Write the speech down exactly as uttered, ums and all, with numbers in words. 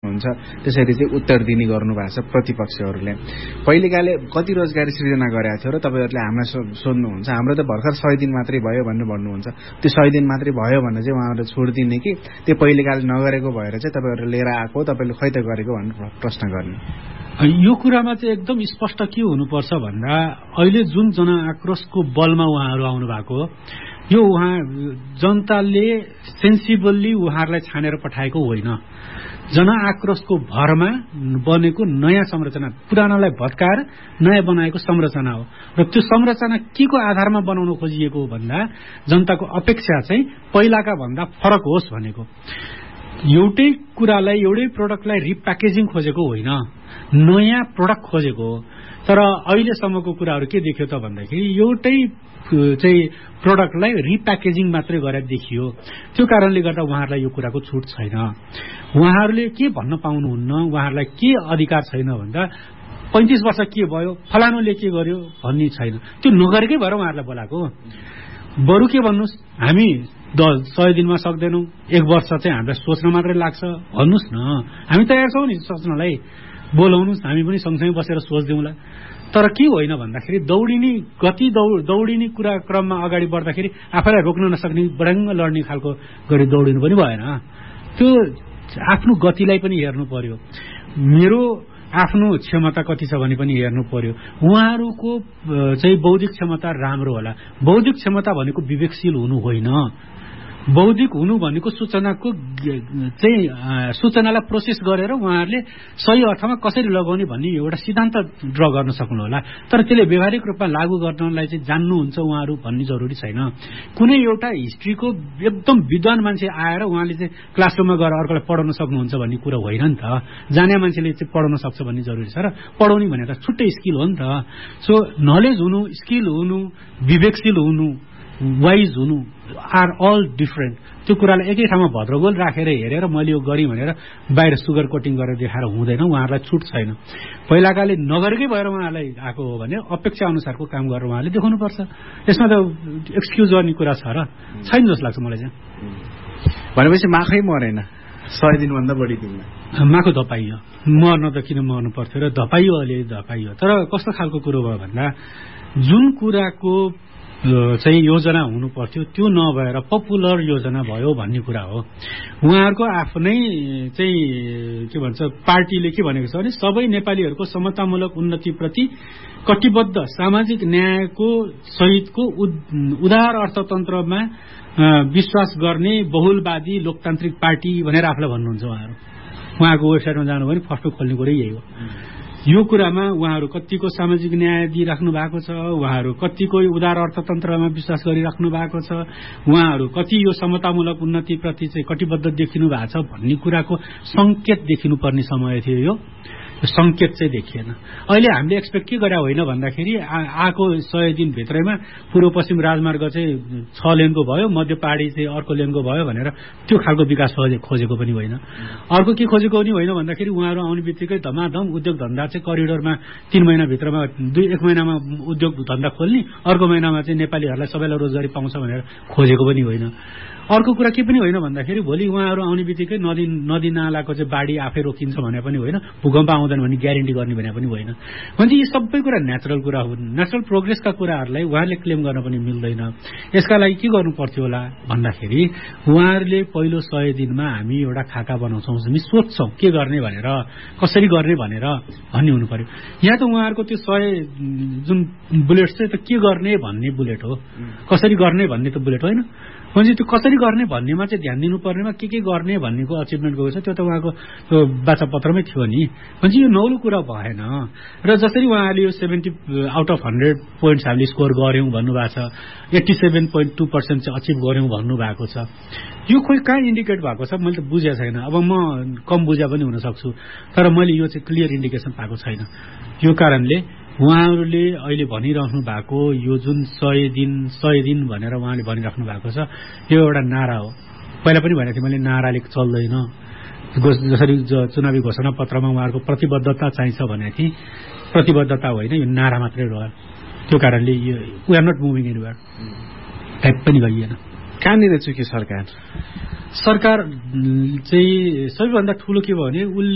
हुन्छ त्यसरी चाहिँ उत्तर दिने गर्नुभएको छ प्रतिपक्षहरूले। पहिलेकाले कति रोजगारी सृजना गरेको थियो र तपाईँहरूले हामीलाई सोध्नुहुन्छ, हाम्रो त भर्खर सय दिन मात्रै भयो भनेर भन्नुहुन्छ। त्यो सय दिन मात्रै भयो भने चाहिँ उहाँहरूले छोडिदिने कि त्यो पहिलेकाले नगरेको भएर चाहिँ तपाईँहरूले लिएर आएको तपाईँले खै त गरेको भनेर प्रश्न गर्ने? यो कुरामा चाहिँ एकदम स्पष्ट के हुनुपर्छ भन्दा अहिले जुन जनआक्रोशको बलमा उहाँहरू आउनु भएको यो उहाँ जनताले सेन्सिबली उहाँहरूलाई छानेर पठाएको होइन। जनआक्रोशको भरमा बनेको नयाँ संरचना, पुरानोलाई भत्काएर नयाँ बनाएको संरचना हो र त्यो संरचना के को आधारमा बनाउन खोजिएको हो भन्दा जनताको अपेक्षा चाहिँ पहिलाका भन्दा फरक होस् भनेको। एउटै कुरालाई एउटै प्रोडक्टलाई रिप्याकेजिङ खोजेको होइन, नयाँ प्रोडक्ट खोजेको हो। तर अहिलेसम्मको कुराहरू के देखियो त भन्दाखेरि एउटै चाहिँ प्रोडक्टलाई रिप्याकेजिङ मात्रै गरेर देखियो। त्यो कारणले गर्दा उहाँहरूलाई यो कुराको छुट छैन। उहाँहरूले के भन्न पाउनुहुन्न, उहाँहरूलाई के अधिकार छैन भन्दा पैंतिस वर्ष के भयो, फलानुले के गर्यो भन्ने छैन। त्यो नगरेकै भएर उहाँहरूलाई बोलाएको। बरु के भन्नुहोस्, हामी सय दिनमा सक्दैनौँ, एक वर्ष चाहिँ हामीलाई सोच्न मात्रै लाग्छ भन्नुहोस् न, हामी तयार छौँ नि सोच्नलाई। बोलाउनुहोस्, हामी पनि सँगसँगै बसेर सोच्दिउँला। तर के होइन भन्दाखेरि दौडिने गति दौडिने कुरा क्रममा अगाडि बढ्दाखेरि आफैलाई रोक्न नसक्ने बडङ्ग लड्ने खालको गरी दौडिनु पनि भएन। त्यो आफ्नो गतिलाई पनि हेर्नु पर्यो, मेरो आफ्नो क्षमता कति छ भने पनि हेर्नु पर्यो। उहाँहरूको चाहिँ बौद्धिक क्षमता राम्रो होला। बौद्धिक क्षमता भनेको विवेकशील हुनु होइन। बौद्धिक हुनु भनेको सूचनाको चाहिँ सूचनालाई प्रोसेस गरेर उहाँहरूले सही अर्थमा कसरी लगाउने भन्ने एउटा सिद्धान्त ड्र गर्न सक्नु होला। तर त्यसले व्यवहारिक रूपमा लागू गर्नलाई चाहिँ जान्नुहुन्छ उहाँहरू भन्ने जरुरी छैन। कुनै एउटा हिस्ट्रीको एकदम विद्वान मान्छे आएर उहाँले चाहिँ क्लासरुममा गएर अर्कोलाई पढाउन सक्नुहुन्छ भन्ने कुरा होइन नि त। जाने मान्छेले चाहिँ पढाउन सक्छ भन्ने जरुरी छ र पढाउने भनेर छुट्टै स्किल हो नि त। सो नलेज हुनु, स्किल हुनु, विवेकशील हुनु, वाइज हुनु आर अल डिफरेन्ट। त्यो कुरालाई एकै ठाउँमा भद्रगोल राखेर हेरेर मैले यो गरेँ भनेर बाहिर सुगर कोटिङ गरेर देखाएर हुँदैन। उहाँहरूलाई छुट छैन। पहिलाकाले नगरेकै भएर उहाँहरूलाई आएको हो भने अपेक्षा अनुसारको काम गरेर उहाँले देखाउनुपर्छ। यसमा त एक्सक्युज गर्ने कुरा छ र छैन जस्तो लाग्छ मलाई चाहिँ। भनेपछि माखै मरेन, सय दिनभन्दा बढी दिनमा माखो धपाइयो। मर्न त किन मर्नु पर्थ्यो र धपाइयो, अलि धपाइयो। तर कस्तो खालको कुरो भयो भन्दा जुन कुराको चाहिँ योजना हुनु पर्थ्यो त्यो नभएर पपुलर योजना भयो भन्ने कुरा हो। उहाँहरूको आफ्नै चाहिँ के भन्छ पार्टीले के भनेको छ भने सबै नेपालीहरूको समतामूलक उन्नतिप्रति कटिबद्ध सामाजिक न्यायको सहितको उदार अर्थतन्त्रमा विश्वास गर्ने बहुलवादी लोकतान्त्रिक पार्टी भनेर आफूलाई भन्नुहुन्छ उहाँहरू। उहाँको वेबसाइटमा जानु भने फर्स्ट खोल्ने कुरै यही हो। यो कुरामा उहाँहरू कतिको सामाजिक न्याय दिइराख्नु भएको छ, उहाँहरू कतिको उदार अर्थतन्त्रमा विश्वास गरिराख्नु भएको छ, उहाँहरू कति यो समतामूलक उन्नतिप्रति चाहिँ कटिबद्ध देखिनु भएको छ भन्ने कुराको संकेत देखिनुपर्ने समय थियो। यो संकेत चाहिँ देखिएन। अहिले हामीले एक्सपेक्ट के गरे होइन भन्दाखेरि आएको सय दिनभित्रैमा पूर्व पश्चिम राजमार्ग चाहिँ छ लेनको भयो, मध्य पहाडी चाहिँ अर्को लेनको भयो भनेर त्यो खालको विकास खोजेको पनि होइन। अर्को के खोजेको पनि होइन भन्दाखेरि उहाँहरू आउने बित्तिकै धमाधम उद्योग धन्दा चाहिँ करिडोरमा तीन महिनाभित्रमा दुई एक महिनामा उद्योग धन्दा खोल्ने, अर्को महिनामा चाहिँ नेपालीहरूलाई सबैलाई रोजगारी पाउँछ भनेर खोजेको पनि होइन। अर्को कुरा के पनि होइन भन्दाखेरि भोलि उहाँहरू आउने बित्तिकै नदी नदी नालाको चाहिँ बाढी आफै रोकिन्छ भने पनि होइन, भूकम्प आउँदैन भन्ने ग्यारेन्टी गर्ने भने पनि होइन। भने यी सबै कुरा नेचुरल कुरा हुन्। नेचुरल प्रोग्रेसका कुराहरूलाई उहाँहरूले क्लेम गर्न पनि मिल्दैन। यसका लागि के गर्नु पर्थ्यो होला भन्दाखेरि उहाँहरूले पहिलो सय दिनमा हामी एउटा खाका बनाउँछौँ, हामी सोध्छौँ के गर्ने भनेर, कसरी गर्ने भनेर भन्ने हुनु पर्यो। यहाँ त उहाँहरूको त्यो सय जुन बुलेट चाहिँ त के गर्ने भन्ने बुलेट हो, कसरी गर्ने भन्ने त बुलेट होइन। भने त्यो कसरी गर्ने भन्नेमा चाहिँ ध्यान दिनुपर्नेमा के के गर्ने भन्नेको अचिभमेन्ट गएको छ त्यो त उहाँको त्यो बाचा पत्रमै थियो नि। भने यो नौलो कुरा भएन। र जसरी उहाँले यो seventy out of hundred points हामीले स्कोर गऱ्यौँ भन्नुभएको छ, eighty seven point two percent चाहिँ अचिभ गऱ्यौँ भन्नुभएको छ। यो खोइ कहाँ इन्डिकेट भएको छ मैले त बुझेको छैन। अब म कम बुझा पनि हुनसक्छु, तर मैले यो चाहिँ क्लियर इन्डिकेसन पाएको छैन। यो कारणले उहाँहरूले अहिले भनिराख्नु भएको यो जुन सय दिन सय दिन भनेर उहाँले भनिराख्नु भएको छ यो एउटा नारा हो। पहिला पनि भनेको थिएँ मैले नाराले चल्दैन। जसरी चुनावी घोषणा पत्रमा उहाँहरूको प्रतिबद्धता चाहिन्छ भनेको थिएँ, प्रतिबद्धता होइन यो नारा मात्रै रह्यो। त्यो कारणले यो we are not moving anywhere type पनि गरिएन। कहाँनिर चुक्यो सरकार? सरकार चाहिँ सबैभन्दा ठुलो के भयो भने